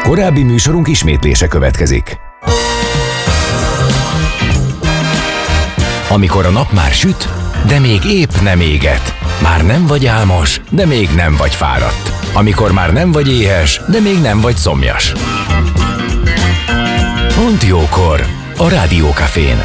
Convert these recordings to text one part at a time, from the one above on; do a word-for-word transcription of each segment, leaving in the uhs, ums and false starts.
Korábbi műsorunk ismétlése következik. Amikor a nap már süt, de még épp nem éget. Már nem vagy álmos, de még nem vagy fáradt. Amikor már nem vagy éhes, de még nem vagy szomjas. Pont jókor a Rádiókafén.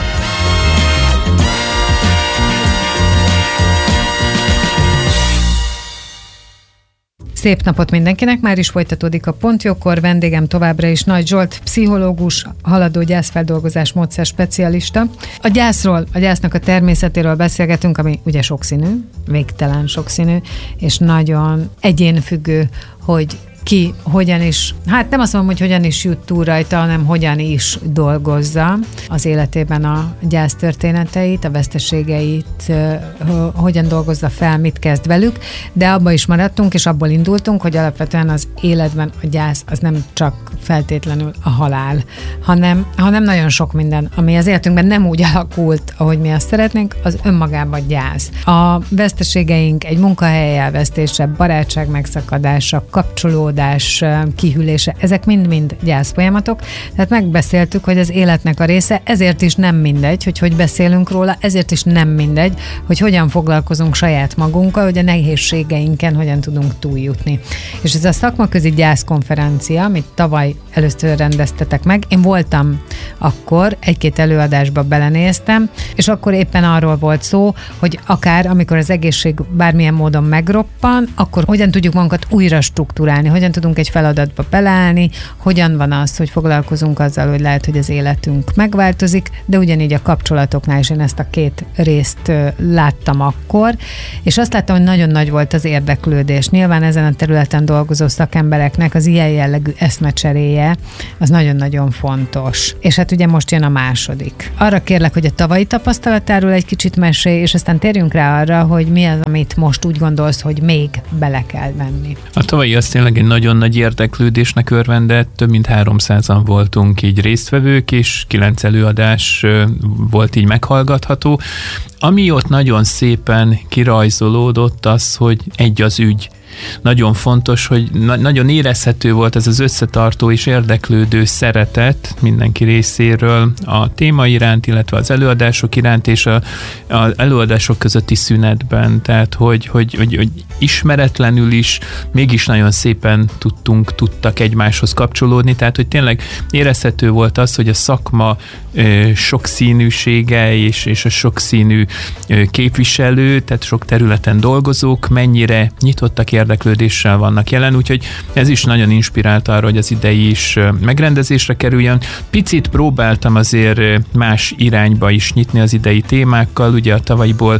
Szép napot mindenkinek, már is folytatódik a Pont jókor, vendégem továbbra is Nagy Zsolt, pszichológus, haladó gyászfeldolgozás módszer specialista. A gyászról, a gyásznak a természetéről beszélgetünk, ami ugye sokszínű, végtelen sokszínű, és nagyon egyénfüggő, hogy ki hogyan is, hát nem azt mondom, hogy hogyan is jut túl rajta, hanem hogyan is dolgozza az életében a gyász történeteit, a veszteségeit, hogyan dolgozza fel, mit kezd velük, de abba is maradtunk, és abból indultunk, hogy alapvetően az életben a gyász az nem csak feltétlenül a halál, hanem, hanem nagyon sok minden, ami az életünkben nem úgy alakult, ahogy mi azt szeretnénk, az önmagában gyász. A veszteségeink egy munkahely elvesztése, barátság megszakadása, kapcsolódás, kihűlése, ezek mind-mind gyászfolyamatok. Tehát megbeszéltük, hogy az életnek a része, ezért is nem mindegy, hogy hogy beszélünk róla, ezért is nem mindegy, hogy hogyan foglalkozunk saját magunkkal, hogy a nehézségeinken hogyan tudunk túljutni. És ez a szakmaközi gyászkonferencia, amit tavaly először rendeztetek meg, én voltam akkor, egy-két előadásba belenéztem, és akkor éppen arról volt szó, hogy akár amikor az egészség bármilyen módon megroppan, akkor hogyan tudjuk magunkat újra strukturálni, hogyan tudunk egy feladatba beleállni, hogyan van az, hogy foglalkozunk azzal, hogy lehet, hogy az életünk megváltozik, de ugyanígy a kapcsolatoknál is én ezt a két részt láttam akkor, és azt láttam, hogy nagyon nagy volt az érdeklődés. Nyilván ezen a területen dolgozó szakembereknek az ilyen jellegű eszmecseréje az nagyon-nagyon fontos. És hát ugye most jön a második. Arra kérlek, hogy a tavalyi tapasztalatáról egy kicsit mesélj, és aztán térjünk rá arra, hogy mi az, amit most úgy gondolsz, hogy még bele kell venni. A tavalyi az tényleg egy nagyon nagy érdeklődésnek örvendett, több mint háromszázan voltunk így résztvevők, és kilenc előadás volt így meghallgatható. Ami ott nagyon szépen kirajzolódott az, hogy egy az ügy. Nagyon fontos, hogy na- nagyon érezhető volt ez az összetartó és érdeklődő szeretet mindenki részéről a téma iránt, illetve az előadások iránt, és a, az előadások közötti szünetben, tehát hogy, hogy, hogy, hogy ismeretlenül is mégis nagyon szépen tudtunk, tudtak egymáshoz kapcsolódni, tehát hogy tényleg érezhető volt az, hogy a szakma ö, sokszínűsége és, és a sokszínű ö, képviselő, tehát sok területen dolgozók mennyire nyitottak, érdeklődéssel vannak jelen, úgyhogy ez is nagyon inspirált arra, hogy az idei is megrendezésre kerüljön. Picit próbáltam azért más irányba is nyitni az idei témákkal, ugye a tavalyiból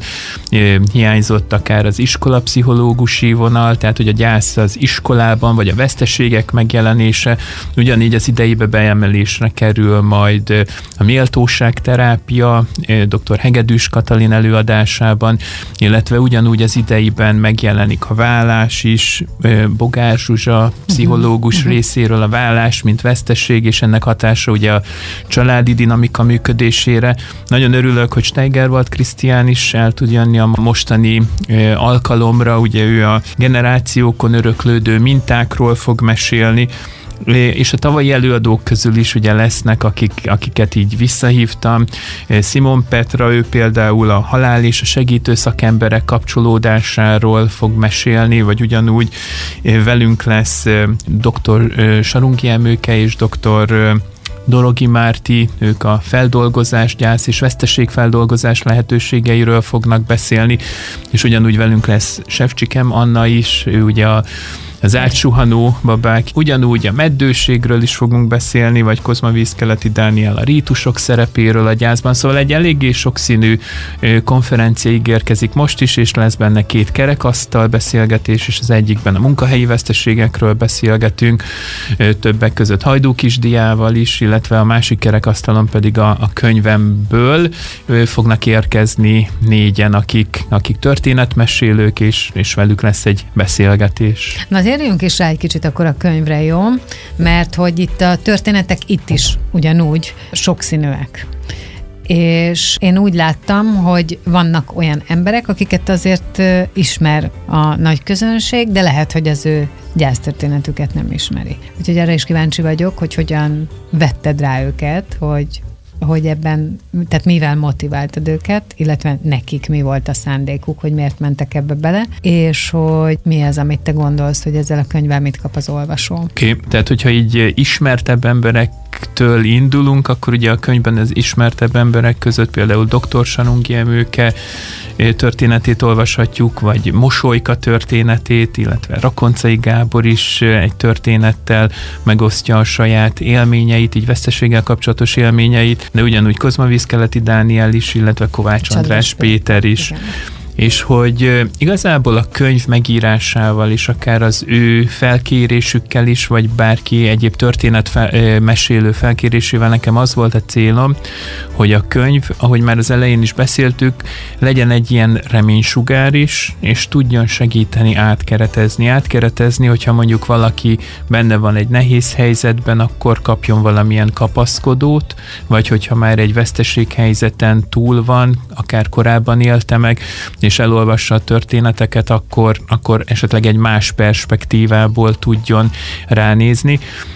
hiányzott akár az iskolapszichológusi vonal, tehát hogy a gyász az iskolában, vagy a veszteségek megjelenése, ugyanígy az ideibe beemelésre kerül majd a méltóságterápia dr. Hegedűs Katalin előadásában, illetve ugyanúgy az ideiben megjelenik a vállás is, Bogár Zsuzsa pszichológus uh-huh. részéről a vállás, mint veszteség, és ennek hatása ugye a családi dinamika működésére. Nagyon örülök, hogy Steigerwald Krisztián is el tud jönni a mostani alkalomra, ugye ő a generációkon öröklődő mintákról fog mesélni, és a tavalyi előadók közül is ugye lesznek, akik, akiket így visszahívtam. Simon Petra, ő például a halál és a segítő szakemberek kapcsolódásáról fog mesélni, vagy ugyanúgy velünk lesz dr. Sarungi Emőke és dr. Dorogi Márti, ők a feldolgozás, gyász és veszteségfeldolgozás lehetőségeiről fognak beszélni, és ugyanúgy velünk lesz Sevcsikem Anna is, ő ugye a az átsuhanó babák, ugyanúgy a meddőségről is fogunk beszélni, vagy Kozma-Vízkeleti Dániel a rítusok szerepéről a gyászban, szóval egy eléggé sokszínű konferencia ígérkezik most is, és lesz benne két kerekasztal beszélgetés, és az egyikben a munkahelyi veszteségekről beszélgetünk, többek között Hajdú Kisdiával is, illetve a másik kerekasztalon pedig a, a könyvemből fognak érkezni négyen, akik, akik történetmesélők, és, és velük lesz egy beszélgetés. Na, térjünk is rá egy kicsit akkor a könyvre, jó? Mert hogy itt a történetek itt is ugyanúgy sokszínűek. és én úgy láttam, hogy vannak olyan emberek, akiket azért ismer a nagy közönség, de lehet, hogy az ő gyásztörténetüket nem ismeri. Úgyhogy arra is kíváncsi vagyok, hogy hogyan vetted rá őket, hogy hogy ebben, tehát mivel motiváltad őket, illetve nekik mi volt a szándékuk, hogy miért mentek ebbe bele, és hogy mi az, amit te gondolsz, hogy ezzel a könyvvel mit kap az olvasó. Oké, okay. Tehát hogyha így ismertebb emberektől indulunk, akkor ugye a könyvben az ismertebb emberek között például doktor Sanungi Emőke történetét olvashatjuk, vagy Mosolyka történetét, illetve Rakoncai Gábor is egy történettel megosztja a saját élményeit, így veszteséggel kapcsolatos élményeit, de ugyanúgy Kozma-Viszkeleti Dániel is, illetve Kovács András, András Péter is. Igen. És hogy igazából a könyv megírásával is, akár az ő felkérésükkel is, vagy bárki egyéb történet fel, mesélő felkérésével nekem az volt a célom, hogy a könyv, ahogy már az elején is beszéltük, legyen egy ilyen reménysugár is, és tudjon segíteni átkeretezni. Átkeretezni, hogyha mondjuk valaki benne van egy nehéz helyzetben, akkor kapjon valamilyen kapaszkodót, vagy hogyha már egy veszteséghelyzeten túl van, akár korábban élte meg, és elolvassa a történeteket, akkor, akkor esetleg egy más perspektívából tudjon ránézni.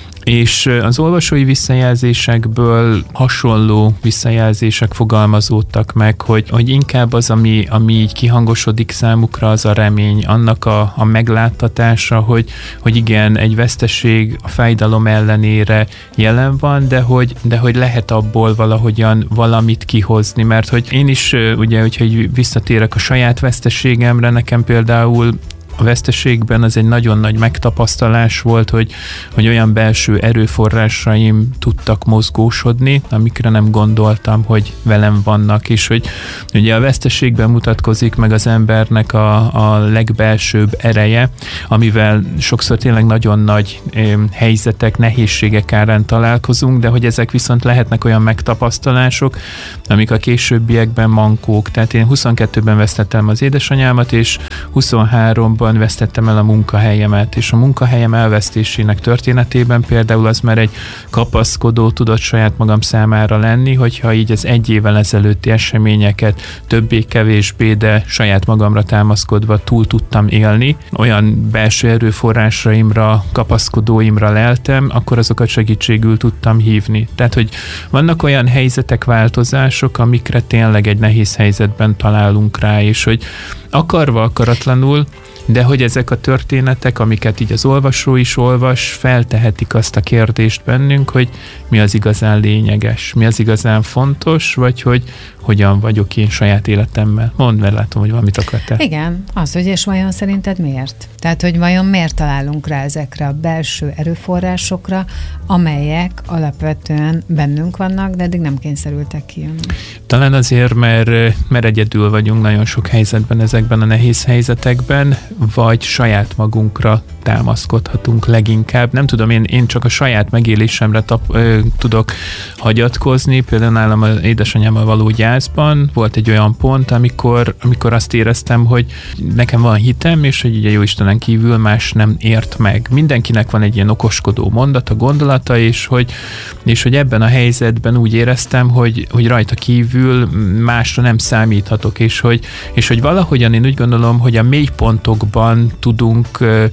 És az olvasói visszajelzésekből hasonló visszajelzések fogalmazódtak meg, hogy, hogy inkább az, ami, ami így kihangosodik számukra, az a remény, annak a, a megláttatása, hogy, hogy igen, egy veszteség a fájdalom ellenére jelen van, de hogy, de hogy lehet abból valahogyan valamit kihozni, mert hogy én is, ugye, hogyha visszatérek a saját veszteségemre, nekem például a veszteségben az egy nagyon nagy megtapasztalás volt, hogy, hogy olyan belső erőforrásaim tudtak mozgósodni, amikre nem gondoltam, hogy velem vannak, és hogy ugye a veszteségben mutatkozik meg az embernek a, a legbelsőbb ereje, amivel sokszor tényleg nagyon nagy eh, helyzetek, nehézségek árán találkozunk, de hogy ezek viszont lehetnek olyan megtapasztalások, amik a későbbiekben mankók. Tehát én huszonkettőben vesztettem az édesanyámat, és huszonháromban vesztettem el a munkahelyemet, és a munkahelyem elvesztésének történetében például az már egy kapaszkodó tudott saját magam számára lenni, hogyha így az egy évvel ezelőtti eseményeket többé-kevésbé, de saját magamra támaszkodva túl tudtam élni, olyan belső erőforrásaimra, kapaszkodóimra leltem, akkor azokat segítségül tudtam hívni. Tehát, hogy vannak olyan helyzetek, változások, amikre tényleg egy nehéz helyzetben találunk rá, és hogy akarva, akaratlanul, de hogy ezek a történetek, amiket így az olvasó is olvas, feltehetik azt a kérdést bennünk, hogy mi az igazán lényeges, mi az igazán fontos, vagy hogy hogyan vagyok én saját életemmel. Mondd, mert látom, hogy valamit akartál. Igen, az, hogy és vajon szerinted miért? Tehát, hogy vajon miért találunk rá ezekre a belső erőforrásokra, amelyek alapvetően bennünk vannak, de eddig nem kényszerültek kijönni. Talán azért, mert, mert egyedül vagyunk nagyon sok helyzetben, ezekben a nehéz helyzetekben, vagy saját magunkra támaszkodhatunk leginkább. Nem tudom, én, én csak a saját megélésemre tap, ö, tudok hagyatkozni. Például nálam az édesanyámmal való gyászban volt egy olyan pont, amikor, amikor azt éreztem, hogy nekem van hitem, és hogy ugye Jóistenen kívül más nem ért meg. Mindenkinek van egy ilyen okoskodó mondata, gondolata, és hogy, és hogy ebben a helyzetben úgy éreztem, hogy, hogy rajta kívül másra nem számíthatok, és hogy, és hogy valahogyan én úgy gondolom, hogy a mélypontokban tudunk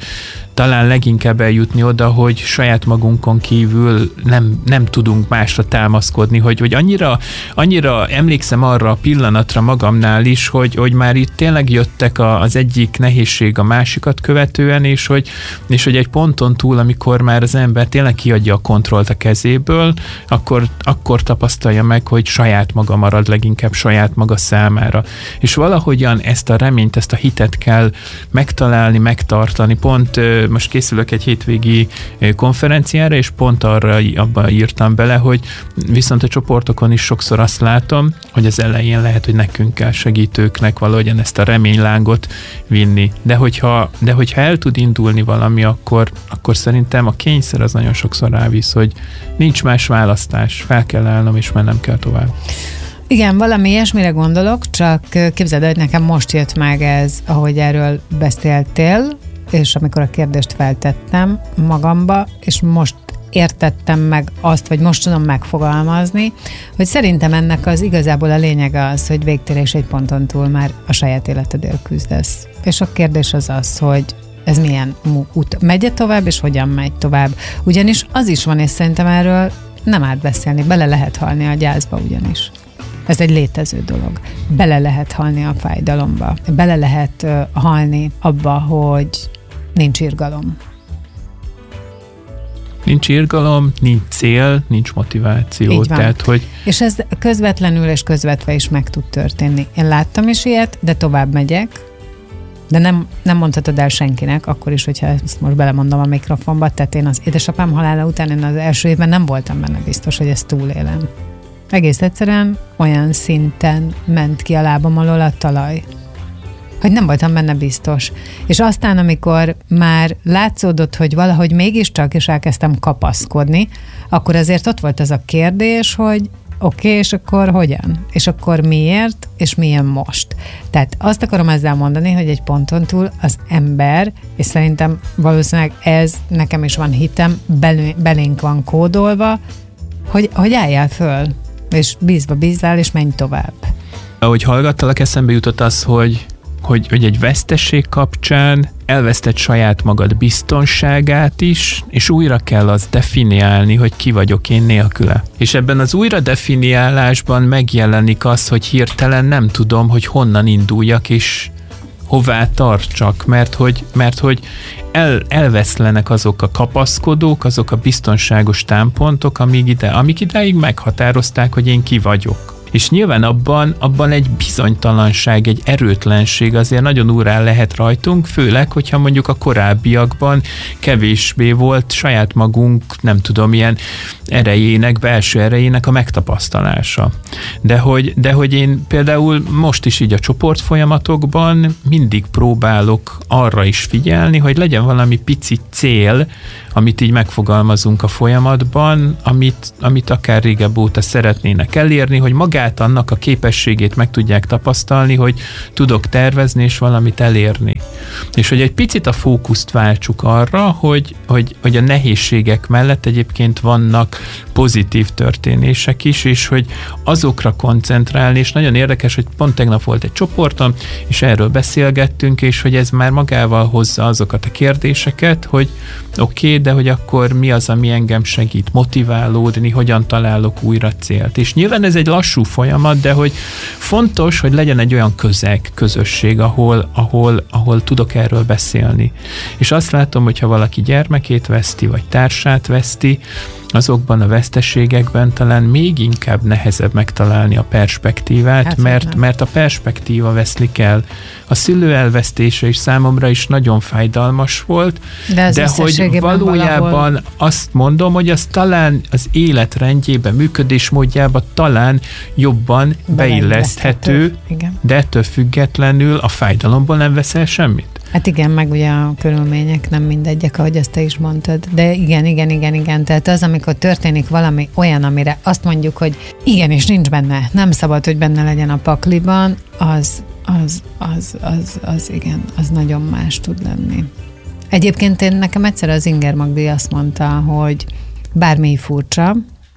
talán leginkább eljutni oda, hogy saját magunkon kívül nem, nem tudunk másra támaszkodni, hogy, hogy annyira, annyira emlékszem arra a pillanatra magamnál is, hogy, hogy már itt tényleg jöttek a, az egyik nehézség a másikat követően, és hogy, és hogy egy ponton túl, amikor már az ember tényleg kiadja a kontrollt a kezéből, akkor, akkor tapasztalja meg, hogy saját maga marad leginkább saját maga számára. És valahogyan ezt a reményt, ezt a hitet kell megtalálni, megtartani. Pont most készülök egy hétvégi konferenciára, és pont arra abban írtam bele, hogy viszont a csoportokon is sokszor azt látom, hogy az elején lehet, hogy nekünk kell segítőknek valahogyan ezt a reménylángot vinni. De hogyha, de hogyha el tud indulni valami, akkor, akkor szerintem a kényszer az nagyon sokszor rávisz, hogy nincs más választás, fel kell állnom, és mennem kell tovább. Igen, valami ilyesmire gondolok, csak képzeld, hogy nekem most jött meg ez, ahogy erről beszéltél, és amikor a kérdést feltettem magamba, és most értettem meg azt, vagy most tudom megfogalmazni, hogy szerintem ennek az igazából a lényege az, hogy végtérés egy ponton túl már a saját életedért küzdesz. És a kérdés az az, hogy ez milyen út, megy tovább, és hogyan megy tovább. Ugyanis az is van, és szerintem erről nem árt beszélni, bele lehet halni a gyászba ugyanis. Ez egy létező dolog. Bele lehet halni a fájdalomba. Bele lehet uh, halni abba, hogy nincs irgalom. Nincs irgalom, nincs cél, nincs motiváció. Tehát, hogy... És ez közvetlenül és közvetve is meg tud történni. Én láttam is ilyet, de tovább megyek, de nem, nem mondhatod el senkinek, akkor is, hogyha ezt most belemondom a mikrofonba, tehát én az édesapám halála után én az első évben nem voltam benne biztos, hogy ezt túlélem. Egész egyszerűen olyan szinten ment ki a lábam alól a talaj, hogy nem voltam benne biztos. És aztán, amikor már látszódott, hogy valahogy mégiscsak, és elkezdtem kapaszkodni, akkor azért ott volt az a kérdés, hogy oké, okay, és akkor hogyan? És akkor miért? És milyen most? Tehát azt akarom ezzel mondani, hogy egy ponton túl az ember, és szerintem valószínűleg ez, nekem is van hitem, belé, belénk van kódolva, hogy, hogy álljál föl, és bízva bízzál, és menj tovább. Ahogy hallgattalak, eszembe jutott az, hogy Hogy, hogy egy vesztesség kapcsán elvesztett saját magad biztonságát is, és újra kell azt definiálni, hogy ki vagyok én nélküle. És ebben az újra definiálásban megjelenik az, hogy hirtelen nem tudom, hogy honnan induljak, és hová tartsak, mert hogy, mert hogy el, elveszlenek azok a kapaszkodók, azok a biztonságos támpontok, amíg ide, amíg idáig meghatározták, hogy én ki vagyok. És nyilván abban, abban egy bizonytalanság, egy erőtlenség azért nagyon úrrá lehet rajtunk, főleg, hogyha mondjuk a korábbiakban kevésbé volt saját magunk, nem tudom, ilyen erejének, belső erejének a megtapasztalása. De hogy, de hogy én például most is így a csoportfolyamatokban mindig próbálok arra is figyelni, hogy legyen valami pici cél, amit így megfogalmazunk a folyamatban, amit, amit akár régebb óta szeretnének elérni, hogy magát annak a képességét meg tudják tapasztalni, hogy tudok tervezni és valamit elérni. És hogy egy picit a fókuszt váltsuk arra, hogy, hogy, hogy a nehézségek mellett egyébként vannak pozitív történések is, és hogy azokra koncentrálni, és nagyon érdekes, hogy pont tegnap volt egy csoportom, és erről beszélgettünk, és hogy ez már magával hozza azokat a kérdéseket, hogy oké, okay, de hogy akkor mi az, ami engem segít motiválódni, hogyan találok újra célt. És nyilván ez egy lassú folyamat, de hogy fontos, hogy legyen egy olyan közeg, közösség, ahol, ahol, ahol tudok erről beszélni. És azt látom, hogyha valaki gyermekét veszti, vagy társát veszti, azokban a veszteségekben talán még inkább nehezebb megtalálni a perspektívát, hát, mert, mert a perspektíva veszlik el. A szülő elvesztése is számomra is nagyon fájdalmas volt, de, de hogy valójában valahol... azt mondom, hogy az talán az életrendjébe, működésmódjába talán jobban beilleszthető, de ettől függetlenül a fájdalomból nem veszel semmit. Hát igen, meg ugye a körülmények nem mindegyek, ahogy azt te is mondtad. De igen, igen, igen, igen. Tehát az, amikor történik valami olyan, amire azt mondjuk, hogy igen, és nincs benne, nem szabad, hogy benne legyen a pakliban, az, az, az, az, az igen, az nagyon más tud lenni. Egyébként én nekem egyszer az Inger Magdi azt mondta, hogy bármi furcsa,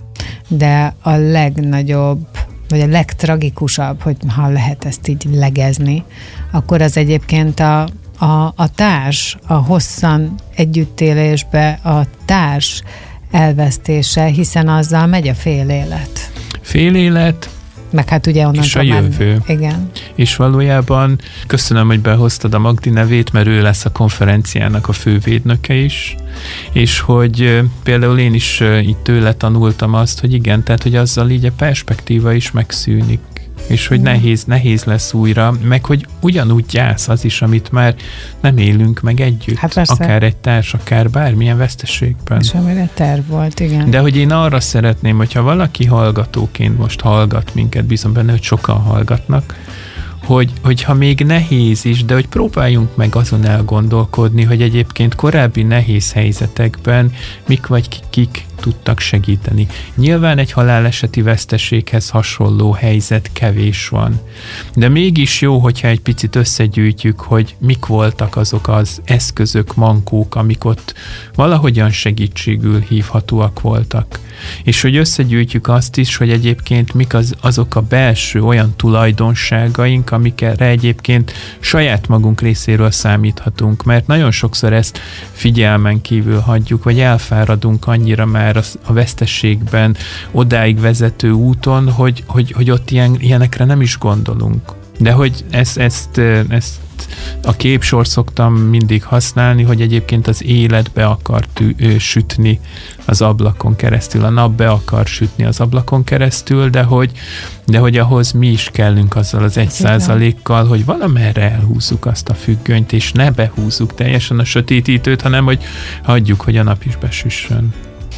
de a legnagyobb, vagy a legtragikusabb, hogy ha lehet ezt így legezni, akkor az egyébként a A, a társ, a hosszan együttélésbe a társ elvesztése, hiszen azzal megy a fél élet. Fél élet, meg hát ugye onnantól és a jövő. Már, igen. És valójában köszönöm, hogy behoztad a Magdi nevét, mert ő lesz a konferenciának a fővédnöke is, és hogy például én is itt tőle tanultam azt, hogy igen, tehát hogy azzal így a perspektíva is megszűnik. És hogy nehéz, nehéz lesz újra, meg hogy ugyanúgy gyász az is, amit már nem élünk meg együtt. Hát akár egy társ, akár bármilyen veszteségben. És amire terv volt, igen. De hogy én arra szeretném, hogyha valaki hallgatóként most hallgat minket, bízom benne, hogy sokan hallgatnak, hogy, hogyha még nehéz is, de hogy próbáljunk meg azon elgondolkodni, hogy egyébként korábbi nehéz helyzetekben mik vagy kik, kik tudtak segíteni. Nyilván egy haláleseti veszteséghez hasonló helyzet kevés van. De mégis jó, hogyha egy picit összegyűjtjük, hogy mik voltak azok az eszközök, mankók, amik ott valahogyan segítségül hívhatóak voltak. És hogy összegyűjtjük azt is, hogy egyébként mik az, azok a belső olyan tulajdonságaink, amikre egyébként saját magunk részéről számíthatunk, mert nagyon sokszor ezt figyelmen kívül hagyjuk, vagy elfáradunk annyira már a veszteségben, odáig vezető úton, hogy, hogy, hogy ott ilyen, ilyenekre nem is gondolunk. De hogy ezt, ezt, ezt a képsor szoktam mindig használni, hogy egyébként az élet be akar tű, sütni az ablakon keresztül, a nap be akar sütni az ablakon keresztül, de hogy, de hogy ahhoz mi is kellünk azzal az egy százalékkal, hogy valamerre elhúzzuk azt a függönyt, és ne behúzzuk teljesen a sötétítőt, hanem hogy hagyjuk, hogy a nap is besüssön.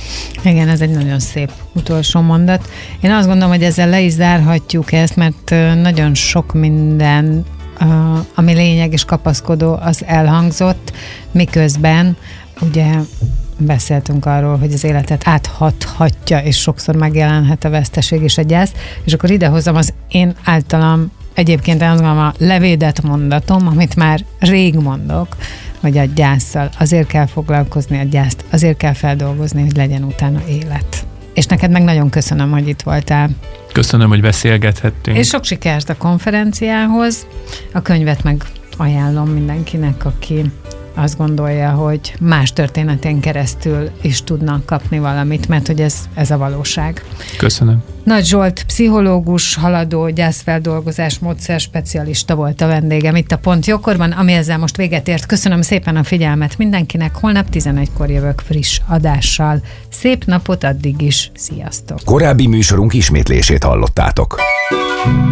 Igen, ez egy nagyon szép utolsó mondat. Én azt gondolom, hogy ezzel le is zárhatjuk ezt, mert nagyon sok minden, ami lényeg és kapaszkodó, az elhangzott, miközben ugye beszéltünk arról, hogy az életet áthathatja, és sokszor megjelenhet a veszteség és a gyász, és akkor idehozom az én általam egyébként azt gondolom a levédett mondatom, amit már rég mondok, hogy a gyászsal azért kell foglalkozni, a gyászt azért kell feldolgozni, hogy legyen utána élet. És neked meg nagyon köszönöm, hogy itt voltál. Köszönöm, hogy beszélgethettünk. És sok sikert a konferenciához. A könyvet meg ajánlom mindenkinek, aki azt gondolja, hogy más történetén keresztül is tudnak kapni valamit, mert hogy ez, ez a valóság. Köszönöm. Nagy Zsolt, pszichológus, haladó gyászfeldolgozás módszer specialista volt a vendégem itt a Pont Jókorban, ami ezzel most véget ért. Köszönöm szépen a figyelmet mindenkinek, holnap tizenegykor jövök friss adással. Szép napot addig is, sziasztok! Korábbi műsorunk ismétlését hallottátok.